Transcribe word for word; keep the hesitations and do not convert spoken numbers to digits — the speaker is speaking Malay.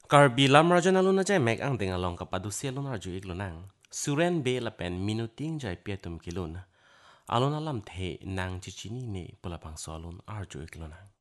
Karbi lam raja na luna jay meg ang tinga long kapadusia luna raju iglo nang. Suren be la pen minuting jay pietum kilun. Alon alam the nang chichini ne pulapang solun arju iglo nang.